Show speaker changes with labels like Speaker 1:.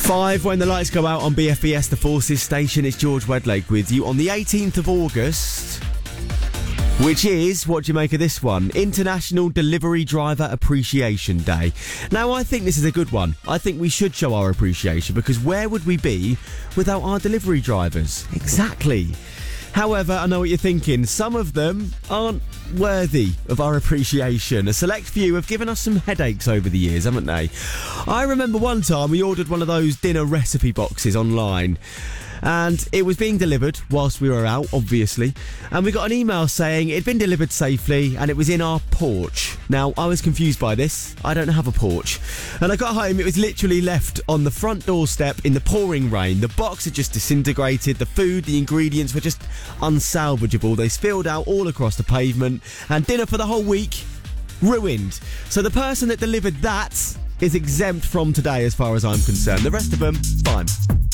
Speaker 1: 5 when the lights go out on BFBS, the Forces station. It's George Wedlake with you on the 18th of August, which is, what do you make of this one? International Delivery Driver Appreciation Day. Now, I think this is a good one. I think we should show our appreciation, because where would we be without our delivery drivers? Exactly. However, I know what you're thinking. Some of them aren't worthy of our appreciation. A select few have given us some headaches over the years, haven't they? I remember one time we ordered one of those dinner recipe boxes online, and it was being delivered whilst we were out, obviously, and we got an email saying it'd been delivered safely and it was in our porch. Now, I was confused by this. I don't have a porch. And I got home, it was literally left on the front doorstep in the pouring rain. The box had just disintegrated, the food, the ingredients were just unsalvageable. They spilled out all across the pavement, and dinner for the whole week, ruined. So the person that delivered that is exempt from today as far as I'm concerned. The rest of them, fine.